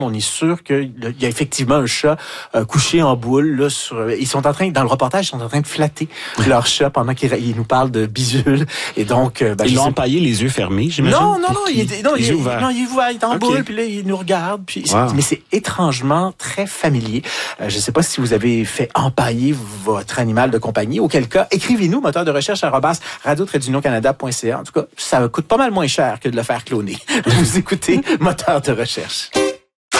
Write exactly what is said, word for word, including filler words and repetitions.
On est sûr qu'il y a effectivement un chat euh, couché en boule. Là, sur, ils sont en train, dans le reportage, ils sont en train de flatter leur chat pendant qu'ils ils nous parlent de bisule. Et donc, euh, ben, ils l'ont sais... empaillé les yeux fermés, j'imagine. Non, non, non, il est, non, il est ouvert. Non, il est ouvert, il est en okay. boule, puis là, il nous regarde. Puis wow. Mais c'est étrangement très familier. Euh, je ne sais pas si vous avez fait empailler votre animal de compagnie. Auquel cas, écrivez-nous, moteur de recherche arobase radio tiret d'union canada point c a. En tout cas, ça coûte pas mal moins cher que de le faire cloner. Vous écoutez Moteur de recherche.